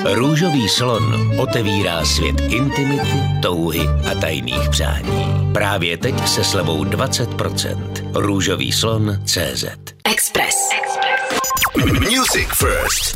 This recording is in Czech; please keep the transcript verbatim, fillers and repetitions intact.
Růžový slon otevírá svět intimity, touhy a tajných přání. Právě teď se slevou dvacet procent. Růžový slon tečka cé zet. Express. Music First.